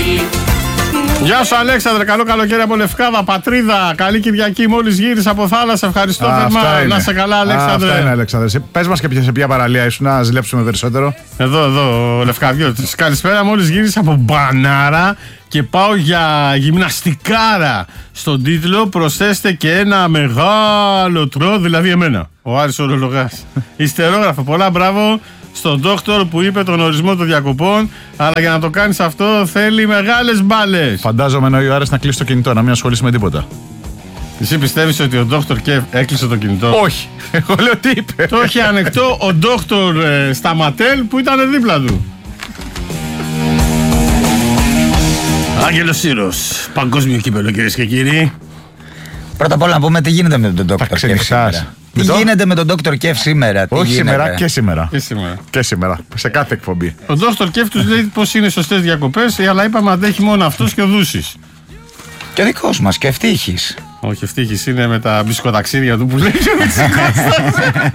Γεια σου Αλέξανδρε, καλό καλοκαίρι από Λευκάδα, πατρίδα. Καλή Κυριακή, μόλις γύρισα από θάλασσα. Ευχαριστώ θερμά. Να σε καλά, Αλέξανδρε. Αυτά είναι, Αλέξανδρε. Πες μας και σε ποια παραλία ήσουν, να ζηλέψουμε περισσότερο. Εδώ, Λευκαδιώτης. Καλησπέρα, μόλις γύρισα από Μπανάρα και πάω για γυμναστικάρα. Στον τίτλο προσθέστε και ένα μεγάλο τρό, δηλαδή εμένα. Ο Άρης Ορολογάς. Ιστερόγραφο, πολλά μπράβο στον ντόκτορ που είπε τον ορισμό των διακοπών, αλλά για να το κάνεις αυτό θέλει μεγάλες μπάλες. Φαντάζομαι εννοεί ο Άρης να κλείσει το κινητό, να μην ασχολείσαι με τίποτα. Εσύ πιστεύεις ότι ο ντόκτορ έκλεισε το κινητό? Όχι. Εγώ λέω τι είπε. Το είχε ανοιχτό ο ντόκτορ Σταματέλ που ήταν δίπλα του. Άγγελος Σύρος, παγκόσμιο κύπελλο κυρίες και κύριοι. Πρώτα απ' όλα να πούμε τι γίνεται με τον Dr. Kev σήμερα. Τι γίνεται με τον Dr. Kev σήμερα? Όχι σήμερα και σήμερα. Και σήμερα. Σε κάθε εκπομπή. Ο Dr. Kev τους λέει πως είναι σωστές διακοπές, αλλά είπαμε αντέχει μόνο αυτός και ο Δούσης. Και ο δικός μας και Ευτύχης. Όχι, Ευτύχης είναι με τα μπισκοταξίδια του που λέει.